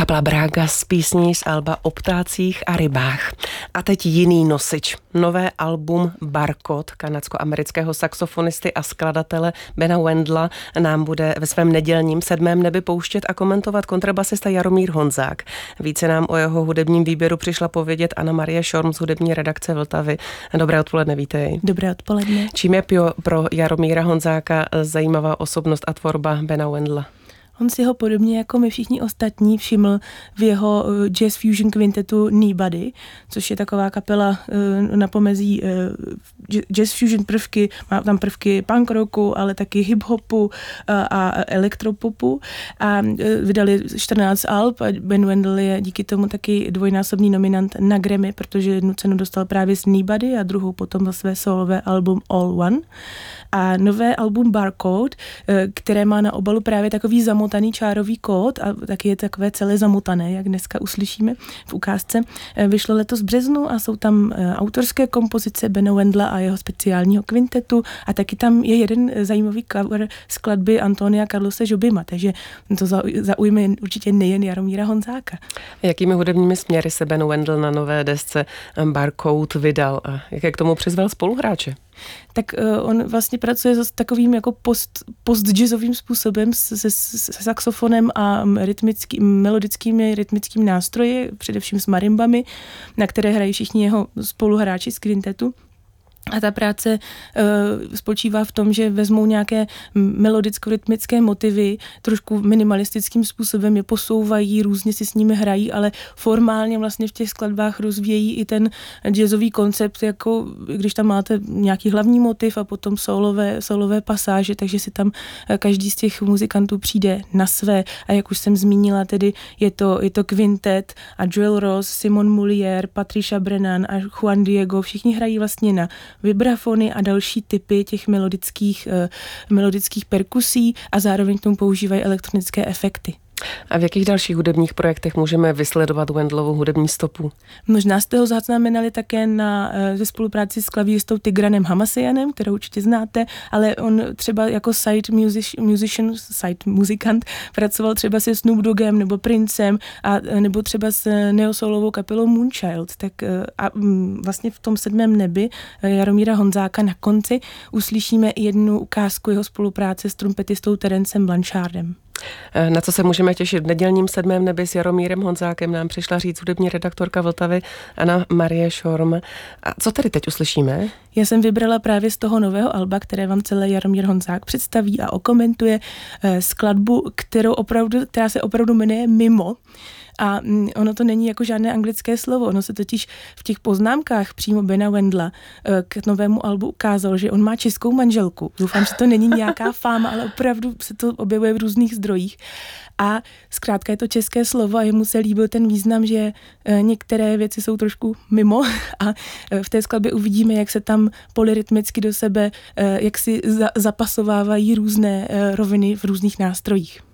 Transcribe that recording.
Byla Braga s písní z alba o ptácích a rybách. A teď jiný nosič. Nové album Barcode kanadsko-amerického saxofonisty a skladatele Bena Wendla nám bude ve svém nedělním 7. nebi pouštět a komentovat kontrabasista Jaromír Honzák. Více nám o jeho hudebním výběru přišla povědět Anna Marie Šorm z hudební redakce Vltavy. Dobré odpoledne, vítej. Dobré odpoledne. Čím je pro Jaromíra Honzáka zajímavá osobnost a tvorba Bena Wendla? On si ho podobně jako my všichni ostatní všiml v jeho jazz fusion kvintetu Nobody, což je taková kapela na pomezí jazz fusion prvky, má tam prvky punk rocku, ale taky hip-hopu a elektropopu a vydali 14 alb a Ben Wendl je díky tomu taky dvojnásobný nominant na Grammy, protože jednu cenu dostal právě z Nobody a druhou potom za své solové album All One. A nové album Barcode, které má na obalu právě takový zamotaný čárový kód a taky je takové celé zamotané, jak dneska uslyšíme v ukázce, vyšlo letos v březnu a jsou tam autorské kompozice Bena Wendla a jeho speciálního kvintetu a taky tam je jeden zajímavý cover skladby Antonia Carlose Jobima, takže to zaujme určitě nejen Jaromíra Honzáka. Jakými hudebními směry se Ben Wendl na nové desce Barcode vydal a jak k tomu přizval spoluhráče? Tak on vlastně pracuje s takovým jako post-jazzovým způsobem se saxofonem a melodickými rytmickými nástroji, především s marimbami, na které hrají všichni jeho spoluhráči z kvintetu. A ta práce spočívá v tom, že vezmou nějaké melodicko-rytmické motivy, trošku minimalistickým způsobem je posouvají, různě si s nimi hrají, ale formálně vlastně v těch skladbách rozvíjejí i ten jazzový koncept, jako když tam máte nějaký hlavní motiv a potom solové pasáže, takže si tam každý z těch muzikantů přijde na své. A jak už jsem zmínila, tedy je to kvintet a Joel Ross, Simon Moulier, Patricia Brennan a Juan Diego, všichni hrají vlastně na vibrafony a další typy těch melodických perkusí a zároveň k tomu používají elektronické efekty. A v jakých dalších hudebních projektech můžeme vysledovat Wendlovu hudební stopu? Možná jste ho zaznamenali také ve spolupráci s klavíristou Tigranem Hamasianem, kterou určitě znáte, ale on třeba jako side muzikant pracoval třeba se Snoop Doggem nebo Princem nebo třeba s neosoulovou kapelou Moonchild. Tak a vlastně v tom 7. nebi Jaromíra Honzáka na konci uslyšíme jednu ukázku jeho spolupráce s trumpetistou Terencem Blanchardem. Na co se můžeme těšit v nedělním 7. nebi s Jaromírem Honzákem, nám přišla říct hudební redaktorka Vltavy Anna Marie Šorm. A co tedy teď uslyšíme? Já jsem vybrala právě z toho nového alba, které vám celé Jaromír Honzák představí a okomentuje skladbu, která se opravdu jmenuje Mimo. A ono to není jako žádné anglické slovo, ono se totiž v těch poznámkách přímo Bena Wendla k novému albu ukázalo, že on má českou manželku. Doufám, že to není nějaká fáma, ale opravdu se to objevuje v různých zdrojích. A zkrátka je to české slovo a jemu se líbil ten význam, že některé věci jsou trošku mimo a v té skladbě uvidíme, jak se tam polyrytmicky do sebe, jak si zapasovávají různé roviny v různých nástrojích.